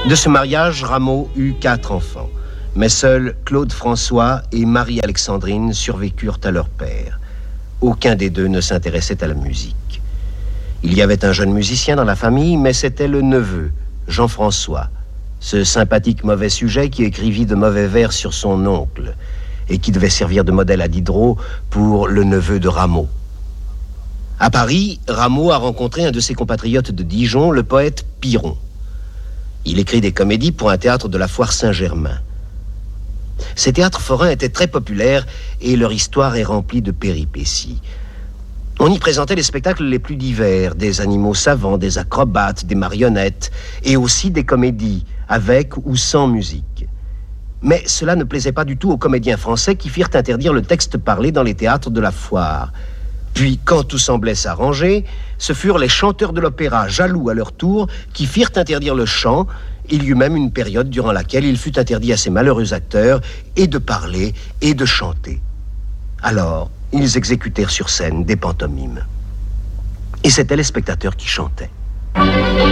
De ce mariage, Rameau eut 4 enfants. Mais seuls Claude François et Marie-Alexandrine survécurent à leur père. Aucun des deux ne s'intéressait à la musique. Il y avait un jeune musicien dans la famille, mais c'était le neveu, Jean-François, ce sympathique mauvais sujet qui écrivit de mauvais vers sur son oncle et qui devait servir de modèle à Diderot pour le neveu de Rameau. À Paris, Rameau a rencontré un de ses compatriotes de Dijon, le poète Piron. Il écrit des comédies pour un théâtre de la Foire Saint-Germain. Ces théâtres forains étaient très populaires et leur histoire est remplie de péripéties. On y présentait les spectacles les plus divers, des animaux savants, des acrobates, des marionnettes, et aussi des comédies, avec ou sans musique. Mais cela ne plaisait pas du tout aux comédiens français qui firent interdire le texte parlé dans les théâtres de la Foire. Puis, quand tout semblait s'arranger, ce furent les chanteurs de l'opéra, jaloux à leur tour, qui firent interdire le chant. Il y eut même une période durant laquelle il fut interdit à ces malheureux acteurs et de parler et de chanter. Alors, ils exécutèrent sur scène des pantomimes. Et c'étaient les spectateurs qui chantaient.